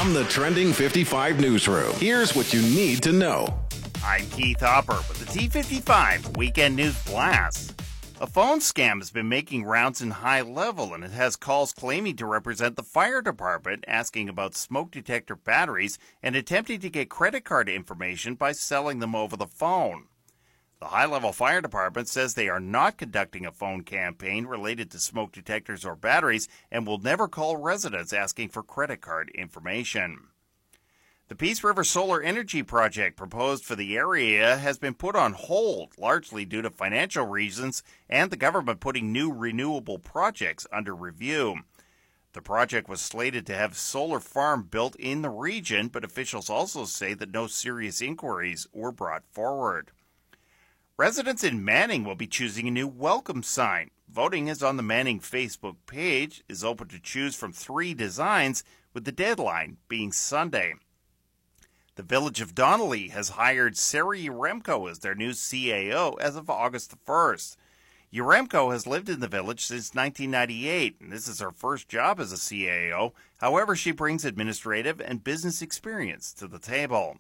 From the Trending 55 newsroom, here's what you need to know. I'm Keith Hopper with the T55 Weekend News Blast. A phone scam has been making rounds in High Level, and it has calls claiming to represent the fire department, asking about smoke detector batteries and attempting to get credit card information by selling them over the phone. The High Level Fire Department says they are not conducting a phone campaign related to smoke detectors or batteries and will never call residents asking for credit card information. The Peace River Solar Energy Project proposed for the area has been put on hold, largely due to financial reasons and the government putting new renewable projects under review. The project was slated to have a solar farm built in the region, but officials also say that no serious inquiries were brought forward. Residents in Manning will be choosing a new welcome sign. Voting is on the Manning Facebook page, is open to choose from 3 designs, with the deadline being Sunday. The Village of Donnelly has hired Sarah Yaremko as their new CAO as of August 1st. Yaremko has lived in the village since 1998, and this is her first job as a CAO. However, she brings administrative and business experience to the table.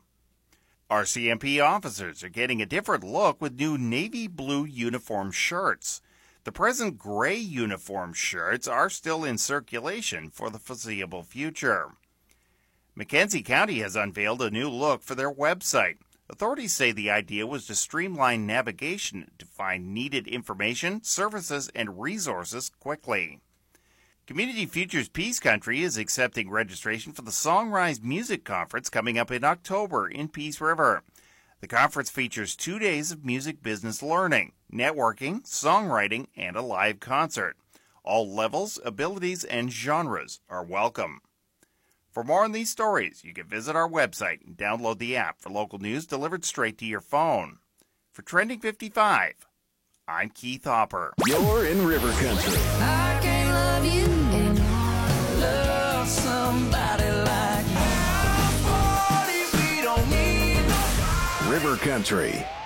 RCMP officers are getting a different look with new navy blue uniform shirts. The present gray uniform shirts are still in circulation for the foreseeable future. McKenzie County has unveiled a new look for their website. Authorities say the idea was to streamline navigation to find needed information, services, and resources quickly. Community Futures Peace Country is accepting registration for the Songrise Music Conference coming up in October in Peace River. The conference features 2 days of music business learning, networking, songwriting, and a live concert. All levels, abilities, and genres are welcome. For more on these stories, you can visit our website and download the app for local news delivered straight to your phone. For Trending 55, I'm Keith Hopper. You're in River Country. I can't love you and love somebody like me. River Country.